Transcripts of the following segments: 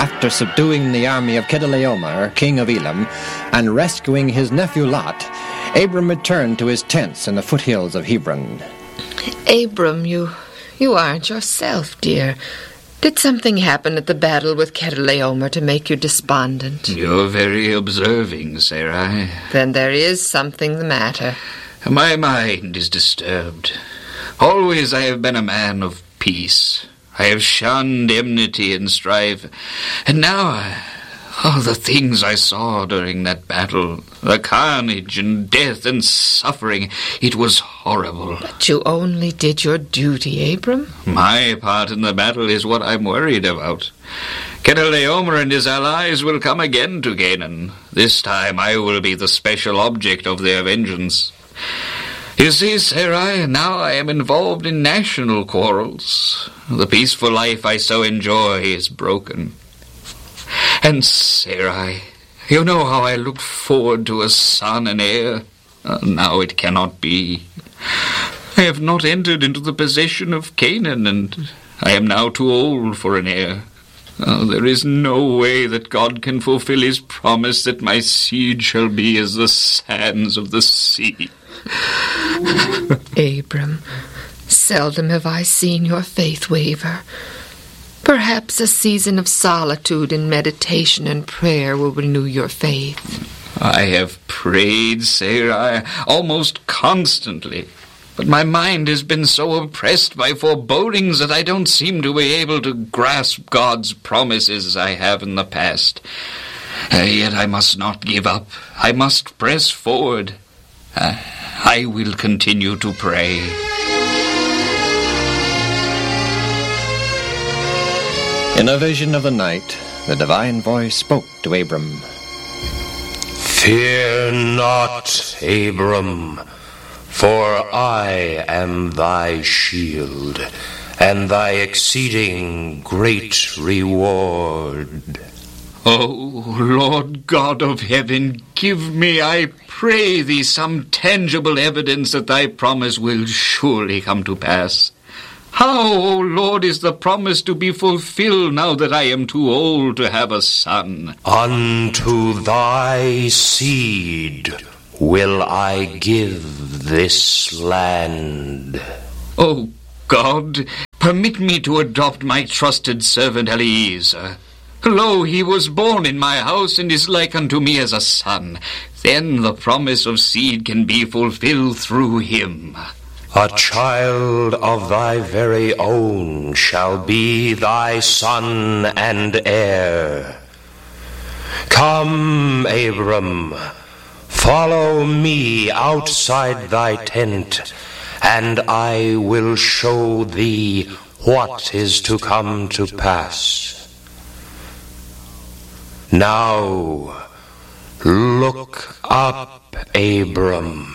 After subduing the army of Chedorlaomer, king of Elam, and rescuing his nephew Lot, Abram returned to his tents in the foothills of Hebron. Abram, you aren't yourself, dear. Did something happen at the battle with Chedorlaomer to make you despondent? You're very observing, Sarai. Then there is something the matter. My mind is disturbed. Always I have been a man of peace. I have shunned enmity and strife. And now, the things I saw during that battle, the carnage and death and suffering, it was horrible. But you only did your duty, Abram. My part in the battle is what I'm worried about. Chedorlaomer and his allies will come again to Canaan. This time I will be the special object of their vengeance. You see, Sarai, now I am involved in national quarrels. The peaceful life I so enjoy is broken. And Sarai, you know how I looked forward to a son and heir. Now it cannot be. I have not entered into the possession of Canaan, and I am now too old for an heir. There is no way that God can fulfill his promise that my seed shall be as the sands of the sea. Abram, seldom have I seen your faith waver. Perhaps a season of solitude and meditation and prayer will renew your faith. I have prayed, Sarai, almost constantly. But my mind has been so oppressed by forebodings that I don't seem to be able to grasp God's promises as I have in the past. Yet I must not give up. I must press forward. I will continue to pray. In a vision of the night, the divine voice spoke to Abram. Fear not, Abram, for I am thy shield, and thy exceeding great reward. Oh, Lord God of heaven, give me, I pray thee, some tangible evidence that thy promise will surely come to pass. How, O Lord, is the promise to be fulfilled now that I am too old to have a son? Unto thy seed will I give this land. O God, permit me to adopt my trusted servant Eliezer. Lo, he was born in my house, and is like unto me as a son. Then the promise of seed can be fulfilled through him. A child of thy very own shall be thy son and heir. Come, Abram, follow me outside thy tent, and I will show thee what is to come to pass. Now, look up, Abram.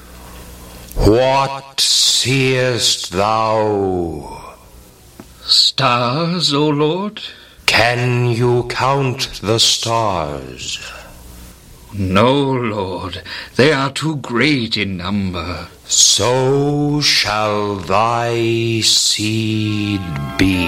What seest thou? Stars, O Lord? Can you count the stars? No, Lord, they are too great in number. So shall thy seed be.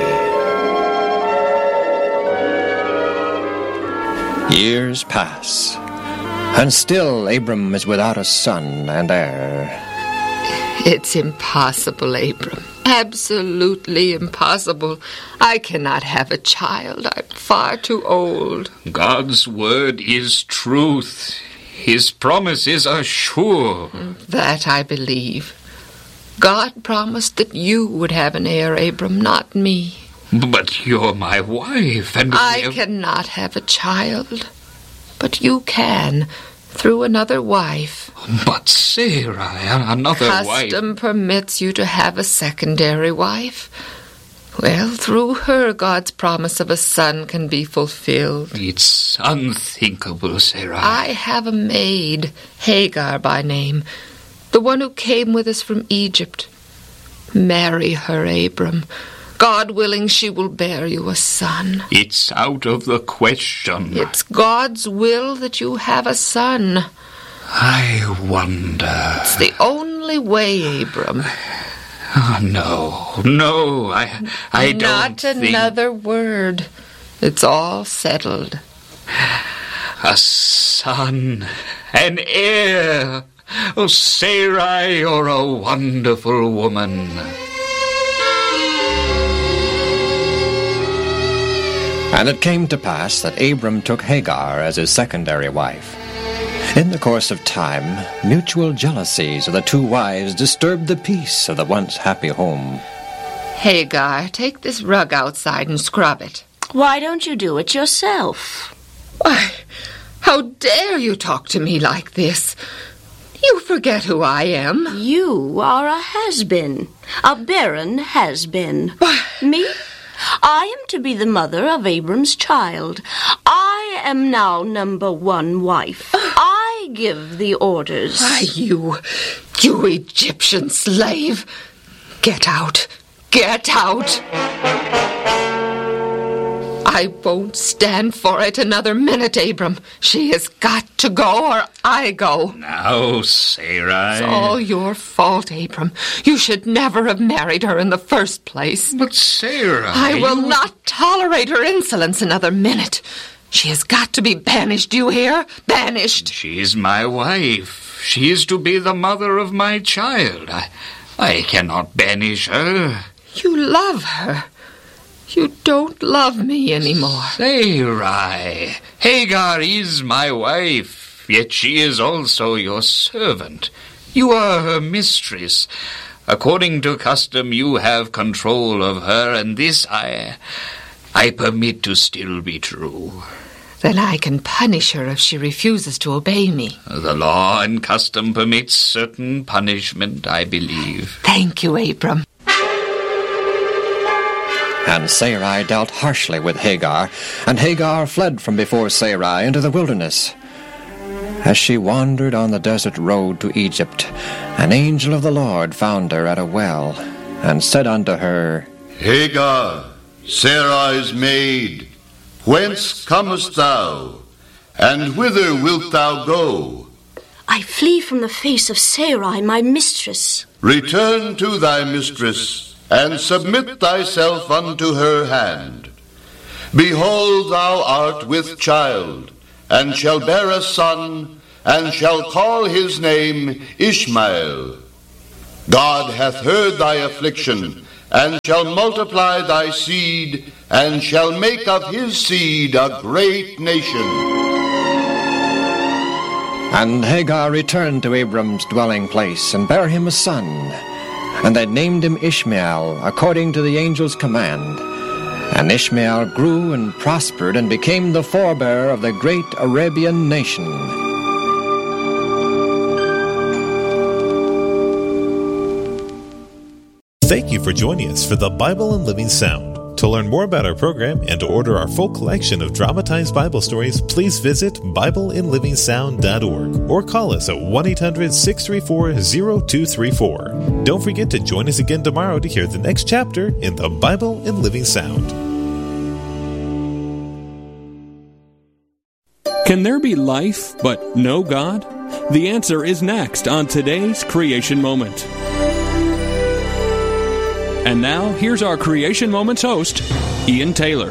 Years pass, and still Abram is without a son and heir. It's impossible, Abram. Absolutely impossible. I cannot have a child. I'm far too old. God's word is truth. His promises are sure. That I believe. God promised that you would have an heir, Abram, not me. But you're my wife, and I cannot have a child. But you can, through another wife. But Sarai, another wife. Custom permits you to have a secondary wife. Well, through her, God's promise of a son can be fulfilled. It's unthinkable, Sarai. I have a maid, Hagar by name, the one who came with us from Egypt. Marry her, Abram. God willing, she will bear you a son. It's out of the question. It's God's will that you have a son. I wonder. It's the only way, Abram. Oh, no, I don't Not think... another word. It's all settled. A son, an heir. Oh, Sarai, you're a wonderful woman. And it came to pass that Abram took Hagar as his secondary wife. In the course of time, mutual jealousies of the two wives disturbed the peace of the once happy home. Hagar, take this rug outside and scrub it. Why don't you do it yourself? Why, how dare you talk to me like this? You forget who I am. You are a has-been. A barren has-been. Me? I am to be the mother of Abram's child. I am now number one wife. I give the orders. Why, you Egyptian slave. Get out. Get out. I won't stand for it another minute, Abram. She has got to go or I go. Now, Sarai. It's all your fault, Abram. You should never have married her in the first place. But Sarai... I will not tolerate her insolence another minute. She has got to be banished, do you hear? Banished. She's my wife. She is to be the mother of my child. I cannot banish her. You love her. You don't love me anymore. Sarai, Hagar is my wife, yet she is also your servant. You are her mistress. According to custom, you have control of her, and this I permit to still be true. Then I can punish her if she refuses to obey me. The law and custom permits certain punishment, I believe. Thank you, Abram. And Sarai dealt harshly with Hagar, and Hagar fled from before Sarai into the wilderness. As she wandered on the desert road to Egypt, an angel of the Lord found her at a well, and said unto her, Hagar, Sarai's maid, whence comest thou, and whither wilt thou go? I flee from the face of Sarai, my mistress. Return to thy mistress, and submit thyself unto her hand. Behold, thou art with child, and shall bear a son, and shall call his name Ishmael. God hath heard thy affliction, and shall multiply thy seed, and shall make of his seed a great nation. And Hagar returned to Abram's dwelling place, and bare him a son. And they named him Ishmael, according to the angel's command. And Ishmael grew and prospered, and became the forebearer of the great Arabian nation. Thank you for joining us for the Bible in Living Sound. To learn more about our program and to order our full collection of dramatized Bible stories, please visit BibleInLivingSound.org or call us at 1-800-634-0234. Don't forget to join us again tomorrow to hear the next chapter in the Bible in Living Sound. Can there be life but no God? The answer is next on today's Creation Moment. And now, here's our Creation Moments host, Ian Taylor.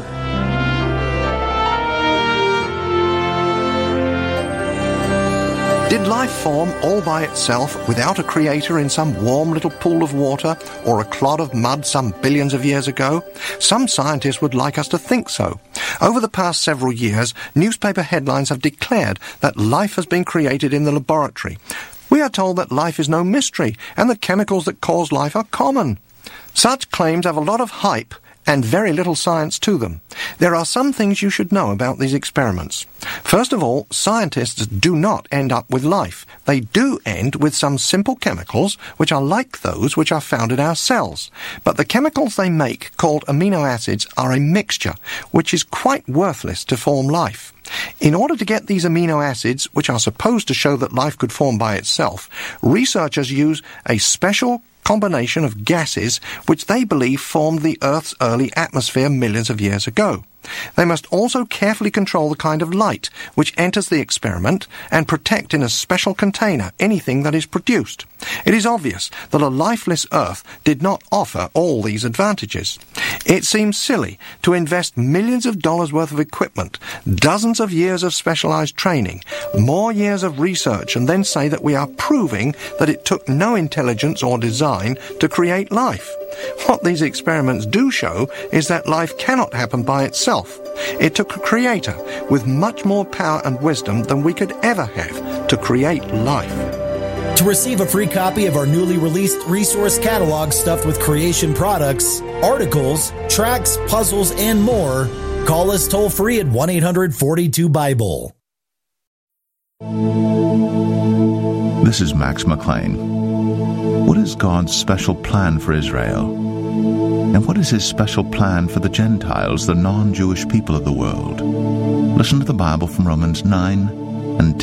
Did life form all by itself without a creator in some warm little pool of water or a clod of mud some billions of years ago? Some scientists would like us to think so. Over the past several years, newspaper headlines have declared that life has been created in the laboratory. We are told that life is no mystery and the chemicals that cause life are common. Such claims have a lot of hype and very little science to them. There are some things you should know about these experiments. First of all, scientists do not end up with life. They do end with some simple chemicals which are like those which are found in our cells. But the chemicals they make, called amino acids, are a mixture which is quite worthless to form life. In order to get these amino acids, which are supposed to show that life could form by itself, researchers use a special combination of gases which they believe formed the Earth's early atmosphere millions of years ago. They must also carefully control the kind of light which enters the experiment and protect in a special container anything that is produced. It is obvious that a lifeless Earth did not offer all these advantages. It seems silly to invest millions of dollars worth of equipment, dozens of years of specialized training, more years of research, and then say that we are proving that it took no intelligence or design to create life. What these experiments do show is that life cannot happen by itself. It took a creator with much more power and wisdom than we could ever have to create life. To receive a free copy of our newly released resource catalog stuffed with creation products, articles, tracts, puzzles, and more, call us toll-free at 1-800-42-BIBLE. This is Max McLean. What is God's special plan for Israel? And what is His special plan for the Gentiles, the non-Jewish people of the world? Listen to the Bible from Romans 9 and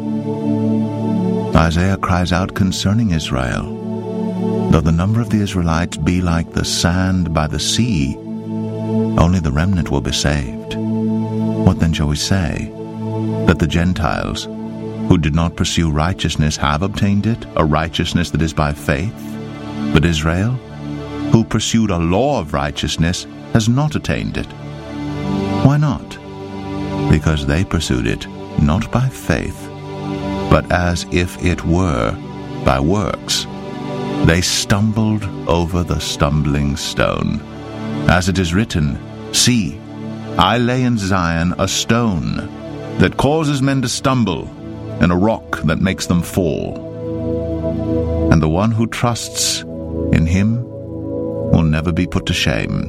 10. Isaiah cries out concerning Israel, "Though the number of the Israelites be like the sand by the sea, only the remnant will be saved. What then shall we say? That the Gentiles, who did not pursue righteousness, have obtained it, a righteousness that is by faith? But Israel, who pursued a law of righteousness, has not attained it. Why not? Because they pursued it not by faith, but as if it were by works. They stumbled over the stumbling stone. As it is written, See, I lay in Zion a stone that causes men to stumble, and a rock that makes them fall. And the one who trusts in Him will never be put to shame."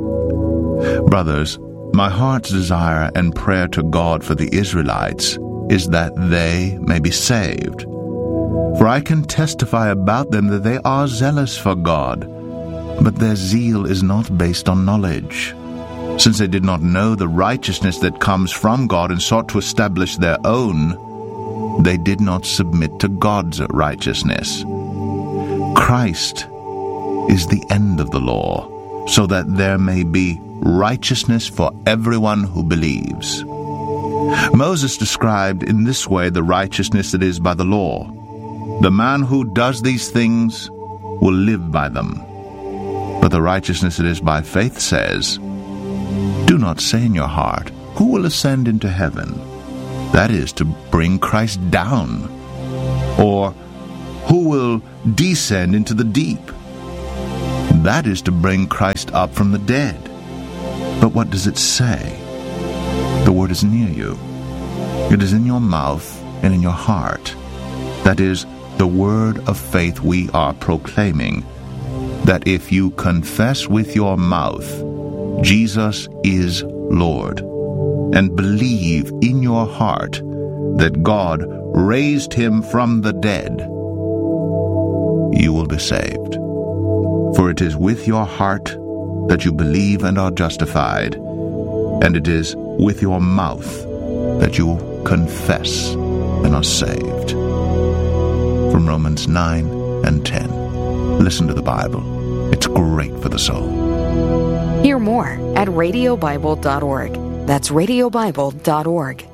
Brothers, my heart's desire and prayer to God for the Israelites is that they may be saved. For I can testify about them that they are zealous for God, but their zeal is not based on knowledge. Since they did not know the righteousness that comes from God and sought to establish their own, they did not submit to God's righteousness. Christ is the end of the law, so that there may be righteousness for everyone who believes. Moses described in this way the righteousness that is by the law. The man who does these things will live by them. But the righteousness that is by faith says, "Do not say in your heart, who will ascend into heaven?" That is to bring Christ down. Or, "Who will descend into the deep?" That is to bring Christ up from the dead. But what does it say? The word is near you. It is in your mouth and in your heart. That is the word of faith we are proclaiming, that if you confess with your mouth Jesus is Lord, and believe in your heart that God raised Him from the dead, you will be saved. For it is with your heart that you believe and are justified, and it is with your mouth that you confess and are saved. From Romans 9 and 10. Listen to the Bible. It's great for the soul. Hear more at radiobible.org. That's radiobible.org.